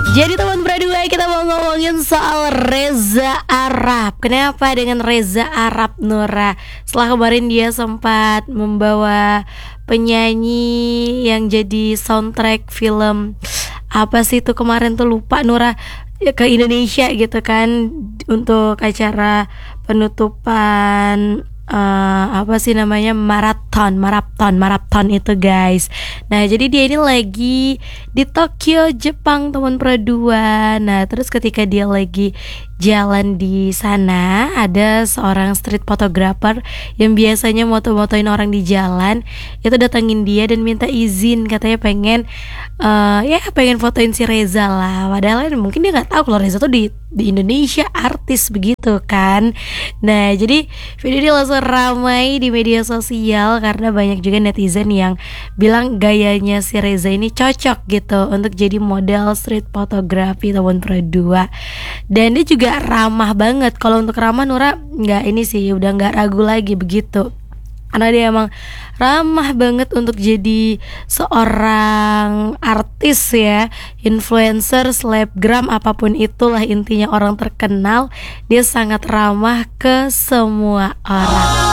Jadi teman berdua kita mau ngomongin soal Reza Arab. Kenapa dengan Reza Arab, Nura? Setelah kemarin dia sempat membawa penyanyi yang jadi soundtrack film apa sih itu kemarin tuh lupa Nura, ya, ke Indonesia gitu kan, untuk acara penutupan apa sih namanya, maraton itu guys. Nah jadi dia ini lagi di Tokyo Jepang teman berdua. Nah terus ketika dia lagi jalan di sana, ada seorang street photographer yang biasanya moto-motoin orang di jalan itu datangin dia dan minta izin, katanya pengen pengen fotoin si Reza lah. Padahal mungkin dia nggak tahu kalau Reza tuh di Indonesia artis begitu kan. Nah jadi video ini langsung ramai di media sosial karena banyak juga netizen yang bilang gayanya si Reza ini cocok gitu untuk jadi model street photography tahun berdua. Dan dia juga ramah banget. Kalau untuk ramah, Nura nggak ini sih, udah nggak ragu lagi begitu, karena dia emang ramah banget untuk jadi seorang artis ya, influencer, selebgram, apapun itulah intinya orang terkenal. Dia sangat ramah ke semua orang.